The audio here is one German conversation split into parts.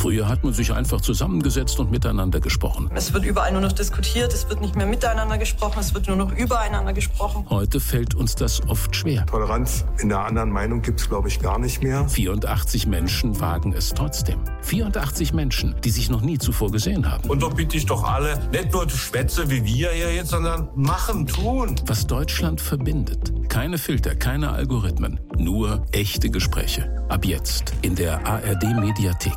Früher hat man sich einfach zusammengesetzt und miteinander gesprochen. Es wird überall nur noch diskutiert, es wird nicht mehr miteinander gesprochen, es wird nur noch übereinander gesprochen. Heute fällt uns das oft schwer. Toleranz in der anderen Meinung gibt es, glaube ich, gar nicht mehr. 84 Menschen wagen es trotzdem. 84 Menschen, die sich noch nie zuvor gesehen haben. Und doch bitte ich doch alle, nicht nur Schwätze wie wir hier jetzt, sondern machen, tun. Was Deutschland verbindet. Keine Filter, keine Algorithmen. Nur echte Gespräche. Ab jetzt in der ARD-Mediathek.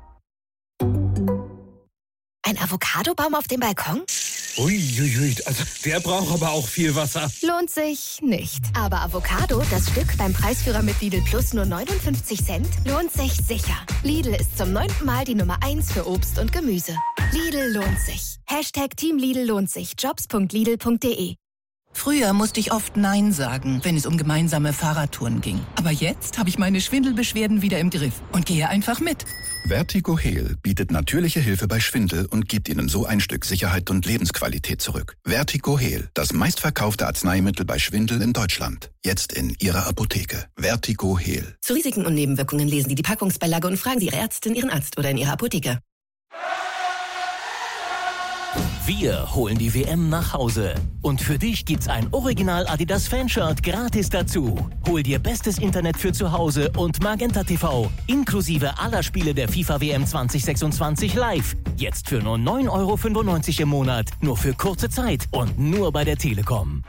Ein Avocadobaum auf dem Balkon? Uiuiui, also der braucht aber auch viel Wasser. Lohnt sich nicht. Aber Avocado, das Stück beim Preisführer mit Lidl Plus nur 59 Cent, lohnt sich sicher. Lidl ist zum 9. Mal die Nummer 1 für Obst und Gemüse. Lidl lohnt sich. #Team Lidl lohnt sich. Jobs.lidl.de. Früher musste ich oft Nein sagen, wenn es um gemeinsame Fahrradtouren ging. Aber jetzt habe ich meine Schwindelbeschwerden wieder im Griff und gehe einfach mit. Vertigo Heal bietet natürliche Hilfe bei Schwindel und gibt Ihnen so ein Stück Sicherheit und Lebensqualität zurück. Vertigo Heal, das meistverkaufte Arzneimittel bei Schwindel in Deutschland. Jetzt in Ihrer Apotheke. Vertigo Heal. Zu Risiken und Nebenwirkungen lesen Sie die Packungsbeilage und fragen Sie Ihre Ärztin, Ihren Arzt oder in Ihrer Apotheke. Wir holen die WM nach Hause. Und für dich gibt's ein Original Adidas Fanshirt gratis dazu. Hol dir bestes Internet für zu Hause und Magenta TV. Inklusive aller Spiele der FIFA WM 2026 live. Jetzt für nur 9,95 € im Monat. Nur für kurze Zeit und nur bei der Telekom.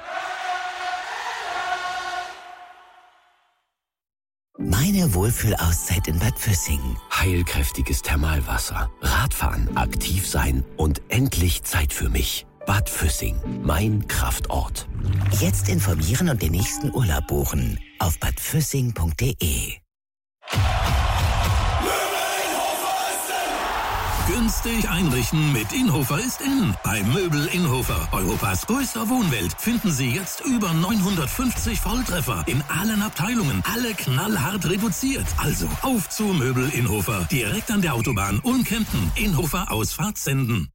Meine Wohlfühlauszeit in Bad Füssing. Heilkräftiges Thermalwasser, Radfahren, aktiv sein und endlich Zeit für mich. Bad Füssing, mein Kraftort. Jetzt informieren und den nächsten Urlaub buchen auf badfüssing.de. Günstig einrichten mit Inhofer ist in. Bei Möbel Inhofer, Europas größter Wohnwelt, finden Sie jetzt über 950 Volltreffer in allen Abteilungen. Alle knallhart reduziert. Also auf zu Möbel Inhofer. Direkt an der Autobahn Ulm-Kempten. Inhofer Ausfahrt Senden.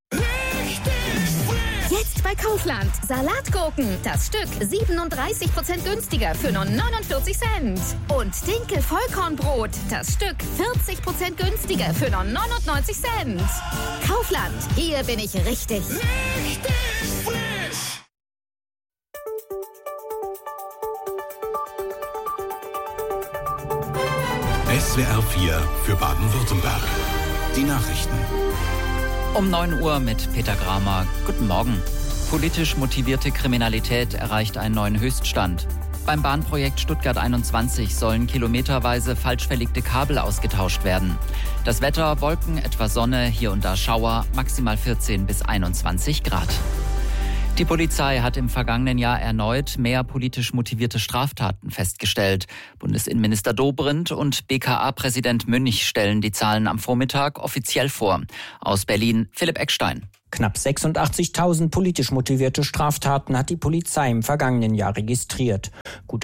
Jetzt bei Kaufland. Salatgurken. Das Stück 37% günstiger für nur 49 Cent. Und Dinkel Vollkornbrot. Das Stück 40% günstiger für nur 99 Cent. Kaufland. Hier bin ich richtig. Richtig frisch. SWR 4 für Baden-Württemberg. Die Nachrichten. Um 9 Uhr mit Peter Gramer. Guten Morgen. Politisch motivierte Kriminalität erreicht einen neuen Höchststand. Beim Bahnprojekt Stuttgart 21 sollen kilometerweise falsch verlegte Kabel ausgetauscht werden. Das Wetter, Wolken, etwas Sonne, hier und da Schauer, maximal 14 bis 21 Grad. Die Polizei hat im vergangenen Jahr erneut mehr politisch motivierte Straftaten festgestellt. Bundesinnenminister Dobrindt und BKA-Präsident Münch stellen die Zahlen am Vormittag offiziell vor. Aus Berlin Philipp Eckstein. Knapp 86.000 politisch motivierte Straftaten hat die Polizei im vergangenen Jahr registriert. Gut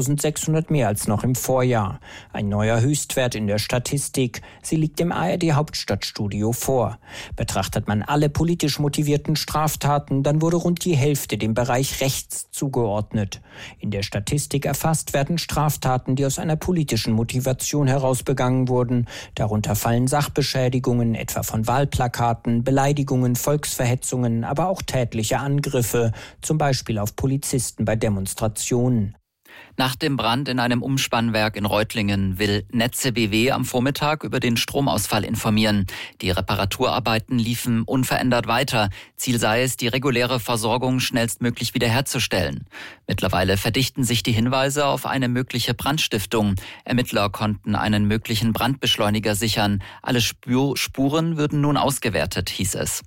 1.600 mehr als noch im Vorjahr. Ein neuer Höchstwert in der Statistik. Sie liegt im ARD-Hauptstadtstudio vor. Betrachtet man alle politisch motivierten Straftaten, dann wurde rund die Hälfte dem Bereich rechts zugeordnet. In der Statistik erfasst werden Straftaten, die aus einer politischen Motivation heraus begangen wurden. Darunter fallen Sachbeschädigungen, etwa von Wahlplakaten, Beleidigungen, Volksverhetzungen, aber auch tätliche Angriffe, zum Beispiel auf Polizisten bei Demonstrationen. Nach dem Brand in einem Umspannwerk in Reutlingen will Netze BW am Vormittag über den Stromausfall informieren. Die Reparaturarbeiten liefen unverändert weiter. Ziel sei es, die reguläre Versorgung schnellstmöglich wiederherzustellen. Mittlerweile verdichten sich die Hinweise auf eine mögliche Brandstiftung. Ermittler konnten einen möglichen Brandbeschleuniger sichern. Alle Spuren würden nun ausgewertet, hieß es.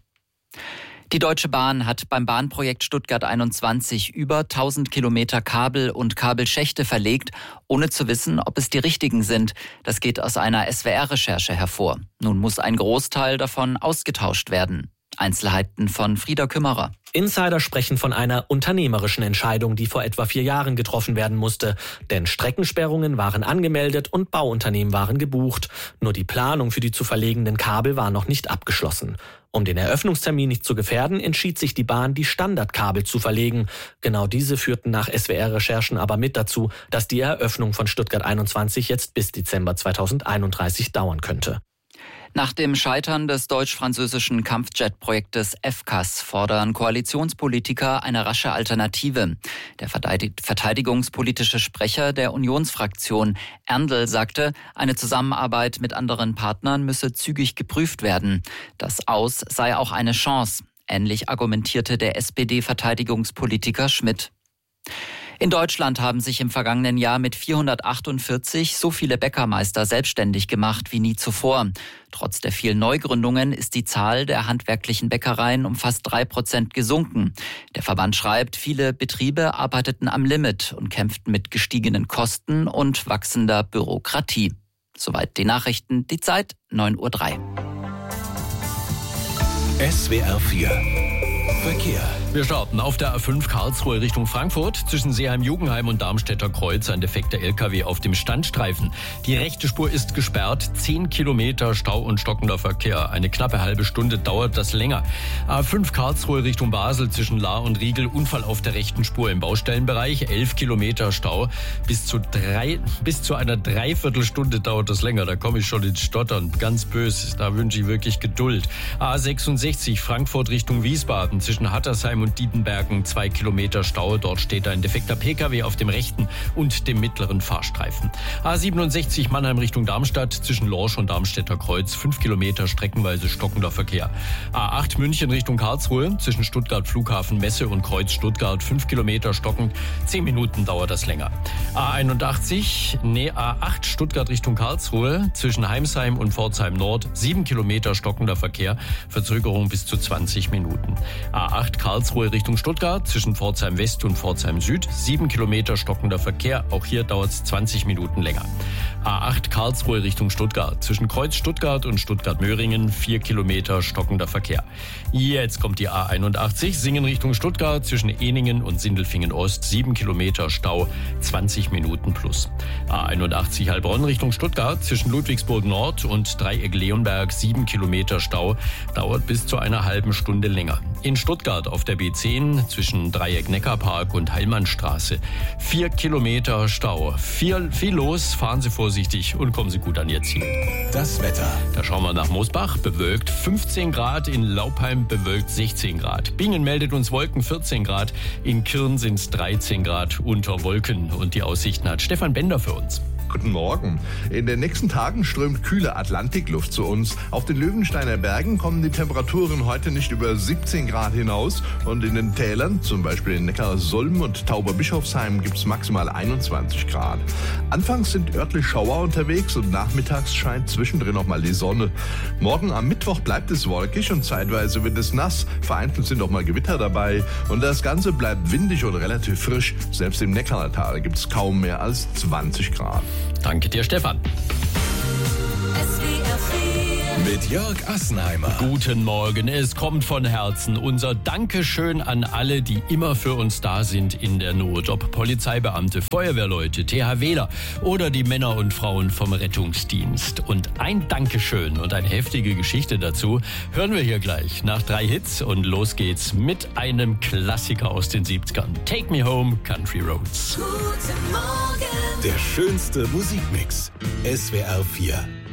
Die Deutsche Bahn hat beim Bahnprojekt Stuttgart 21 über 1000 Kilometer Kabel und Kabelschächte verlegt, ohne zu wissen, ob es die richtigen sind. Das geht aus einer SWR-Recherche hervor. Nun muss ein Großteil davon ausgetauscht werden. Einzelheiten von Frieda Kümmerer. Insider sprechen von einer unternehmerischen Entscheidung, die vor etwa 4 Jahren getroffen werden musste. Denn Streckensperrungen waren angemeldet und Bauunternehmen waren gebucht. Nur die Planung für die zu verlegenden Kabel war noch nicht abgeschlossen. Um den Eröffnungstermin nicht zu gefährden, entschied sich die Bahn, die Standardkabel zu verlegen. Genau diese führten nach SWR-Recherchen aber mit dazu, dass die Eröffnung von Stuttgart 21 jetzt bis Dezember 2031 dauern könnte. Nach dem Scheitern des deutsch-französischen Kampfjet-Projektes FCAS fordern Koalitionspolitiker eine rasche Alternative. Der verteidigungspolitische Sprecher der Unionsfraktion Erndl sagte, eine Zusammenarbeit mit anderen Partnern müsse zügig geprüft werden. Das Aus sei auch eine Chance. Ähnlich argumentierte der SPD-Verteidigungspolitiker Schmidt. In Deutschland haben sich im vergangenen Jahr mit 448 so viele Bäckermeister selbstständig gemacht wie nie zuvor. Trotz der vielen Neugründungen ist die Zahl der handwerklichen Bäckereien um fast 3% gesunken. Der Verband schreibt, viele Betriebe arbeiteten am Limit und kämpften mit gestiegenen Kosten und wachsender Bürokratie. Soweit die Nachrichten, die Zeit 9:03 Uhr. SWR 4 Verkehr. Wir starten auf der A5 Karlsruhe Richtung Frankfurt. Zwischen Seeheim-Jugenheim und Darmstädter Kreuz ein defekter LKW auf dem Standstreifen. Die rechte Spur ist gesperrt. 10 Kilometer Stau und stockender Verkehr. Eine knappe halbe Stunde dauert das länger. A5 Karlsruhe Richtung Basel zwischen Lahr und Riegel. Unfall auf der rechten Spur im Baustellenbereich. 11 Kilometer Stau. Bis zu einer Dreiviertelstunde dauert das länger. Da komme ich schon ins Stottern. Ganz böse. Da wünsche ich wirklich Geduld. A66 Frankfurt Richtung Wiesbaden zwischen Hattersheim und Dietenbergen 2 Kilometer Stau. Dort steht ein defekter Pkw auf dem rechten und dem mittleren Fahrstreifen. A67 Mannheim Richtung Darmstadt zwischen Lorsch und Darmstädter Kreuz 5 Kilometer streckenweise stockender Verkehr. A8 München Richtung Karlsruhe zwischen Stuttgart Flughafen Messe und Kreuz Stuttgart 5 Kilometer stockend. 10 Minuten dauert das länger. A8 Stuttgart Richtung Karlsruhe zwischen Heimsheim und Pforzheim Nord 7 Kilometer stockender Verkehr. Verzögerung bis zu 20 Minuten. A8 Karlsruhe Richtung Stuttgart zwischen Pforzheim West und Pforzheim Süd 7 Kilometer stockender Verkehr. Auch hier dauert es 20 Minuten länger. A8 Karlsruhe Richtung Stuttgart zwischen Kreuz Stuttgart und Stuttgart-Möhringen 4 Kilometer stockender Verkehr. Jetzt kommt die A81 Singen Richtung Stuttgart zwischen Ehningen und Sindelfingen Ost 7 Kilometer Stau 20 Minuten plus. A81 Heilbronn Richtung Stuttgart zwischen Ludwigsburg Nord und Dreieck Leonberg 7 Kilometer Stau dauert bis zu einer halben Stunde länger. In Stuttgart auf der B10 zwischen Dreieck Neckarpark und Heilmannstraße 4 Kilometer Stau. Viel los, fahren Sie vorsichtig und kommen Sie gut an Ihr Ziel. Das Wetter. Da schauen wir nach Moosbach, bewölkt 15 Grad, in Laupheim bewölkt 16 Grad. Bingen meldet uns Wolken 14 Grad, in Kirn sind es 13 Grad unter Wolken und die Aussichten hat Stefan Bender für uns. Guten Morgen. In den nächsten Tagen strömt kühle Atlantikluft zu uns. Auf den Löwensteiner Bergen kommen die Temperaturen heute nicht über 17 Grad hinaus. Und in den Tälern, zum Beispiel in Neckarsulm und Tauberbischofsheim, gibt es maximal 21 Grad. Anfangs sind örtlich Schauer unterwegs und nachmittags scheint zwischendrin auch mal die Sonne. Morgen am Mittwoch bleibt es wolkig und zeitweise wird es nass. Vereinzelt sind auch mal Gewitter dabei. Und das Ganze bleibt windig und relativ frisch. Selbst im Neckartal gibt es kaum mehr als 20 Grad. Danke dir, Stefan. Mit Jörg Assenheimer. Guten Morgen, es kommt von Herzen unser Dankeschön an alle, die immer für uns da sind in der Not. Ob Polizeibeamte, Feuerwehrleute, THWler oder die Männer und Frauen vom Rettungsdienst. Und ein Dankeschön und eine heftige Geschichte dazu hören wir hier gleich nach 3 Hits. Und los geht's mit einem Klassiker aus den 70ern. Take Me Home, Country Roads. Guten Morgen. Der schönste Musikmix. SWR 4.